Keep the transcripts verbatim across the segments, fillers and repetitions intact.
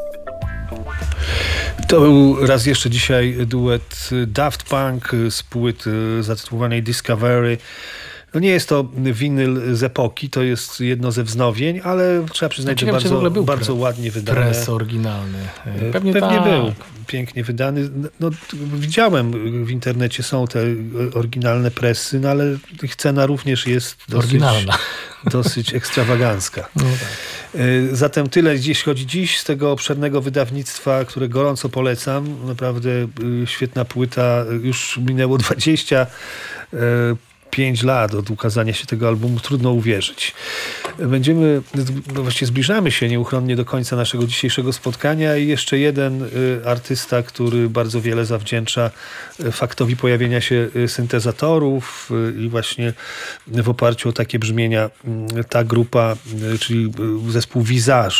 To był raz jeszcze dzisiaj duet Daft Punk z płyty zatytułowanej Discovery. No nie jest to winyl z epoki, to jest jedno ze wznowień, ale trzeba przyznać, Ciekawe, że bardzo, był bardzo pre, ładnie wydane. Pres oryginalny. Pewnie, Pewnie tak. był pięknie wydany. No, widziałem w internecie, są te oryginalne presy, no ale ich cena również jest dosyć, oryginalna. dosyć ekstrawagancka. No tak. Zatem tyle, jeśli chodzi dziś z tego obszernego wydawnictwa, które gorąco polecam. Naprawdę świetna płyta. Już minęło dwadzieścia pięć lat od ukazania się tego albumu. Trudno uwierzyć. Będziemy, no właściwie zbliżamy się nieuchronnie do końca naszego dzisiejszego spotkania i jeszcze jeden artysta, który bardzo wiele zawdzięcza faktowi pojawienia się syntezatorów i właśnie w oparciu o takie brzmienia ta grupa, czyli zespół Visage,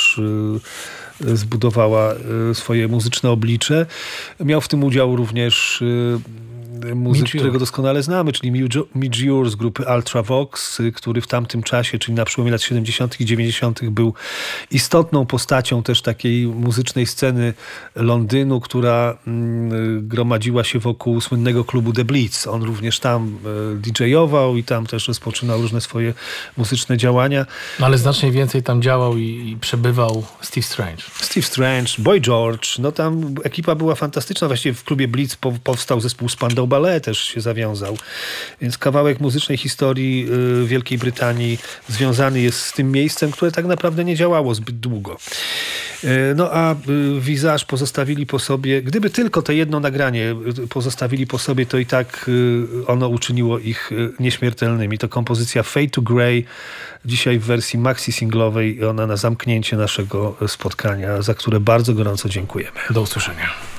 zbudowała swoje muzyczne oblicze. Miał w tym udział również muzyk, którego doskonale znamy, czyli Midge Ure z grupy Ultravox, który w tamtym czasie, czyli na przełomie lat siedemdziesiątych i dziewięćdziesiątych był istotną postacią też takiej muzycznej sceny Londynu, która mm, gromadziła się wokół słynnego klubu The Blitz. On również tam didżejował i tam też rozpoczynał różne swoje muzyczne działania. No ale znacznie więcej tam działał i, i przebywał Steve Strange. Steve Strange, Boy George, no tam ekipa była fantastyczna. Właściwie w klubie Blitz powstał zespół Spandau Ballet, też się zawiązał. Więc kawałek muzycznej historii Wielkiej Brytanii związany jest z tym miejscem, które tak naprawdę nie działało zbyt długo. No a Visage pozostawili po sobie, gdyby tylko to jedno nagranie pozostawili po sobie, to i tak ono uczyniło ich nieśmiertelnymi. To kompozycja Fade to Grey, dzisiaj w wersji maxi singlowej i ona na zamknięcie naszego spotkania, za które bardzo gorąco dziękujemy. Do usłyszenia.